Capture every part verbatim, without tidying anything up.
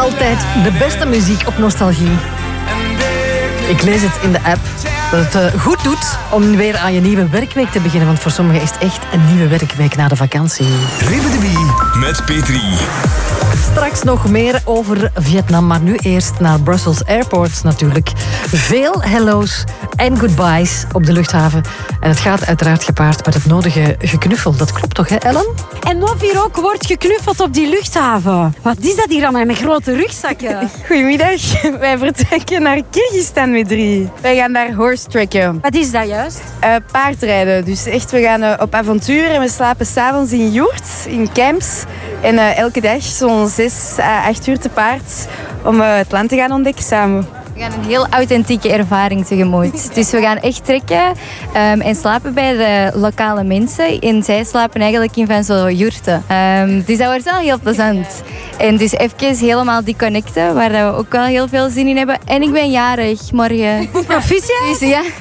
Altijd de beste muziek op Nostalgie. Ik lees het in de app dat het uh, goed doet om weer aan je nieuwe werkweek te beginnen. Want voor sommigen is het echt een nieuwe werkweek na de vakantie. Ribbedebie met Petri. Straks nog meer over Vietnam, maar nu eerst naar Brussels Airport natuurlijk. Veel hello's en goodbyes op de luchthaven. En het gaat uiteraard gepaard met het nodige geknuffel. Dat klopt toch, hè Ellen? En of hier ook wordt geknuffeld op die luchthaven. Wat is dat hier allemaal met grote rugzakken? Goedemiddag, wij vertrekken naar Kyrgyzstan met drie. Wij gaan daar horse tracken. Wat is dat juist? Uh, paardrijden. Dus echt, we gaan uh, op avontuur en we slapen s'avonds in yurt, in camps. En uh, elke dag zo'n zes à acht uur te paard om uh, het land te gaan ontdekken samen. We gaan een heel authentieke ervaring tegemoet. Dus we gaan echt trekken um, en slapen bij de lokale mensen. En zij slapen eigenlijk in van zo'n jurten. Um, dus dat wordt wel heel plezant. En dus even helemaal die connecten, waar we ook wel heel veel zin in hebben. En ik ben jarig morgen. Proficiat? Dus, ja.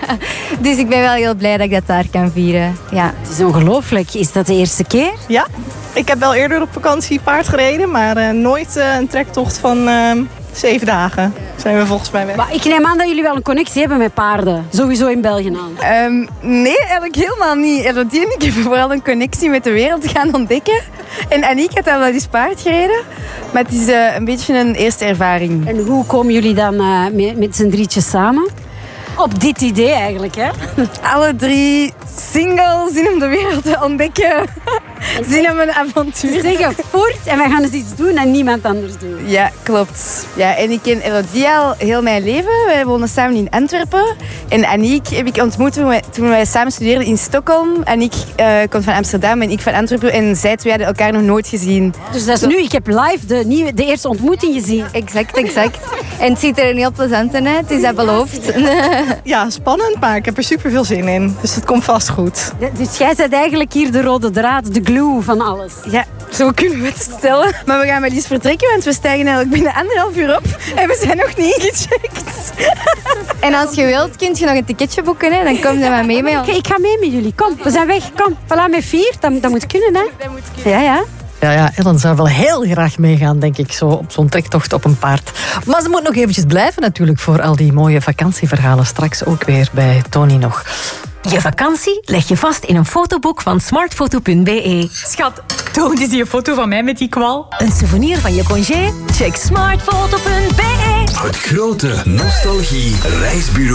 Dus ik ben wel heel blij dat ik dat daar kan vieren. Ja. Het is ongelooflijk. Is dat de eerste keer? Ja, ik heb wel eerder op vakantie paard gereden, maar uh, nooit uh, een trektocht van uh, zeven dagen zijn we volgens mij weg. Maar ik neem aan dat jullie wel een connectie hebben met paarden. Sowieso in België al. Um, nee, eigenlijk helemaal niet. Elodie en ik hebben vooral een connectie met de wereld gaan ontdekken. En Aniek had al wel eens paard gereden. Maar het is uh, een beetje een eerste ervaring. En hoe komen jullie dan uh, met, met z'n drietjes samen? Op dit idee eigenlijk, hè? Alle drie single, zin om de wereld te ontdekken. Zin om een avontuur. Ze zeggen voort en wij gaan eens iets doen en niemand anders doen. Ja, klopt. Ja, en ik ken Elodie al heel mijn leven. Wij wonen samen in Antwerpen. En Aniek heb ik ontmoet toen wij, toen wij samen studeerden in Stockholm. Aniek uh, komt van Amsterdam en ik van Antwerpen. En zij twee hadden elkaar nog nooit gezien. Dus dat is nu, ik heb live de, nieuwe, de eerste ontmoeting gezien. Exact, exact. En het ziet er een heel plezant uit, dus dat belooft. Ja, spannend, maar ik heb er super veel zin in. Dus het komt vast goed. Dus jij bent eigenlijk hier de rode draad, de glue van alles. Ja, zo kunnen we het stellen. Maar we gaan wel eens vertrekken, want we stijgen eigenlijk binnen anderhalf uur op. En we zijn nog niet ingecheckt. En als je wilt, kun je nog een ticketje boeken. Hè? Dan kom je maar mee met ons. Oké, ik ga mee met jullie. Kom, we zijn weg. Kom, voilà, met vier. Dat, dat moet kunnen, hè? Dat moet kunnen. Ja, ja. Ja, ja, Ellen zou wel heel graag meegaan, denk ik, zo op zo'n trektocht op een paard. Maar ze moet nog eventjes blijven natuurlijk voor al die mooie vakantieverhalen. Straks ook weer bij Tony nog. Je vakantie leg je vast in een fotoboek van smartfoto punt b e. Schat, toon eens die foto van mij met die kwal. Een souvenir van je congé? Check smartfoto punt b e. Het grote Nostalgie Reisbureau.